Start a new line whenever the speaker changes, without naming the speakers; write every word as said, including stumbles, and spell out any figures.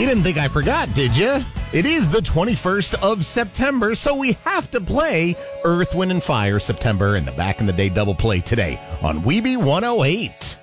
You didn't think I forgot, did you? It is the twenty-first of September, so we have to play Earth, Wind, and Fire September in the Back in the Day double play today on Weeby one oh eight.